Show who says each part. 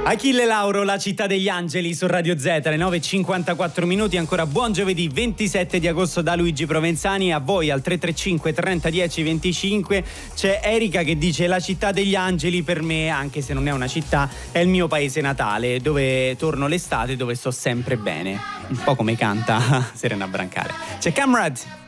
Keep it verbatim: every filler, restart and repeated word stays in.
Speaker 1: Achille Lauro, La città degli angeli su Radio Z, alle nove e cinquantaquattro minuti, ancora buon giovedì ventisette di agosto da Luigi Provenzani. A voi al tre tre cinque trenta dieci venticinque c'è Erika che dice: la città degli angeli per me, anche se non è una città, è il mio paese natale, dove torno l'estate, dove sto sempre bene. Un po' come canta Serena Brancale. C'è Camrad.